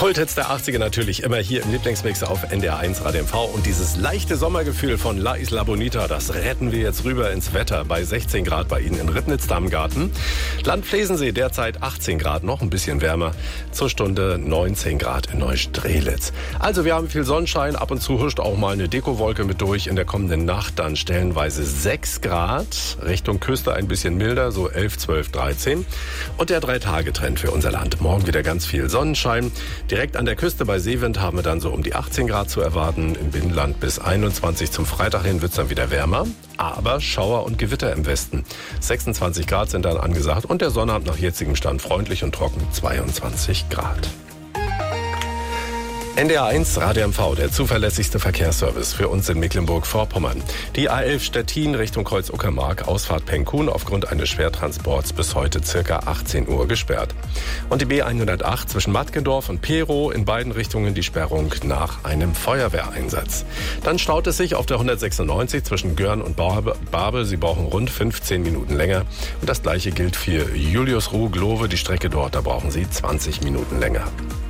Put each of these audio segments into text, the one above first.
Kulthits der 80er natürlich immer hier im Lieblingsmix auf NDR1 Radio MV. Und dieses leichte Sommergefühl von La Isla Bonita, das retten wir jetzt rüber ins Wetter bei 16 Grad bei Ihnen in Rittnitz-Dammgarten. Land Flesensee derzeit 18 Grad, noch ein bisschen wärmer. Zur Stunde 19 Grad in Neustrelitz. Also wir haben viel Sonnenschein, ab und zu huscht auch mal eine Dekowolke mit durch. In der kommenden Nacht dann stellenweise 6 Grad. Richtung Küste ein bisschen milder, so 11, 12, 13. Und der 3-Tage-Trend für unser Land. Morgen wieder ganz viel Sonnenschein. Direkt an der Küste bei Seewind haben wir dann so um die 18 Grad zu erwarten. Im Binnenland bis 21. Zum Freitag hin wird es dann wieder wärmer. Aber Schauer und Gewitter im Westen. 26 Grad sind dann angesagt und der Sonnabend nach jetzigem Stand freundlich und trocken 22 Grad. NDR1 Radio MV, der zuverlässigste Verkehrsservice für uns in Mecklenburg-Vorpommern. Die A11 Stettin Richtung Kreuz-Uckermark, Ausfahrt Penkun aufgrund eines Schwertransports bis heute ca. 18 Uhr gesperrt. Und die B108 zwischen Matkendorf und Perow, in beiden Richtungen die Sperrung nach einem Feuerwehreinsatz. Dann staut es sich auf der 196 zwischen Görn und Barbe. Sie brauchen rund 15 Minuten länger. Und das gleiche gilt für Juliusruh-Glowe. Die Strecke dort, da brauchen Sie 20 Minuten länger.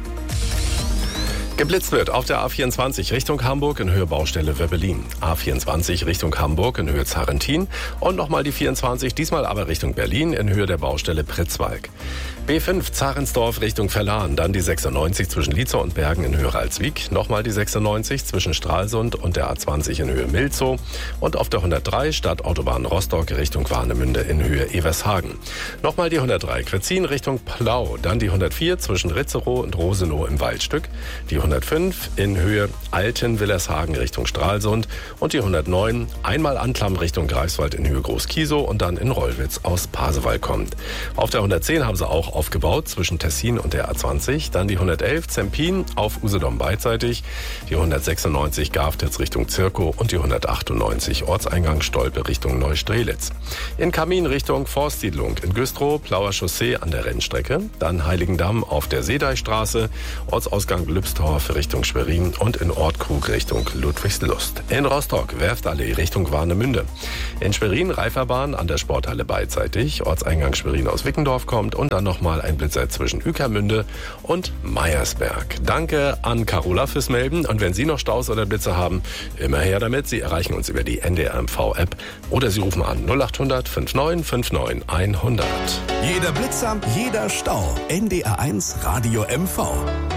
Geblitzt wird auf der A24 Richtung Hamburg in Höhe Baustelle Wöbbelin. A24 Richtung Hamburg in Höhe Zarrentin und nochmal die 24, diesmal aber Richtung Berlin in Höhe der Baustelle Pritzwalk. B5 Zarensdorf Richtung Verlan, dann die 96 zwischen Lietzow und Bergen in Höhe Ralswiek, nochmal die 96 zwischen Stralsund und der A20 in Höhe Milzow und auf der 103 Stadtautobahn Rostock Richtung Warnemünde in Höhe Evershagen. Nochmal die 103 Kretzin Richtung Plau, dann die 104 zwischen Ritzerow und Rosenow im Waldstück, die 105 in Höhe Alten-Willershagen Richtung Stralsund und die 109 einmal Anklam Richtung Greifswald in Höhe Groß-Kiesow und dann in Rollwitz aus Pasewalk kommt. Auf der 110 haben sie auch aufgebaut zwischen Tessin und der A20, dann die 111 Zempin auf Usedom beidseitig, die 196 Gaftetz Richtung Zirkow und die 198 Ortseingang Stolpe Richtung Neustrelitz. In Kamin Richtung Forstsiedlung in Güstrow, Plauer Chaussee an der Rennstrecke, dann Heiligendamm auf der Seedeichstraße, Ortsausgang Lübsdorf Richtung Schwerin und in Ortkrug Richtung Ludwigslust. In Rostock Werftallee Richtung Warnemünde. In Schwerin Reiferbahn an der Sporthalle beidseitig, Ortseingang Schwerin aus Wickendorf kommt und dann nochmal ein Blitzer zwischen Ueckermünde und Meiersberg. Danke an Carola fürs Melden und wenn Sie noch Staus oder Blitzer haben, immer her damit. Sie erreichen uns über die NDR MV-App oder Sie rufen an 0800 5959 100. Jeder Blitzer, jeder Stau. NDR1 Radio MV.